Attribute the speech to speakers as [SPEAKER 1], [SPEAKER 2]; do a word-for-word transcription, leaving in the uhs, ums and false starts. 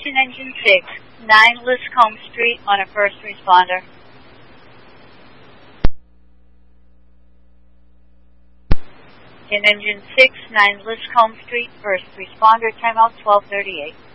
[SPEAKER 1] Attention Engine six, nine Liscombe Street on a first responder. In Engine six, nine Liscombe Street, first responder, timeout twelve thirty-eight.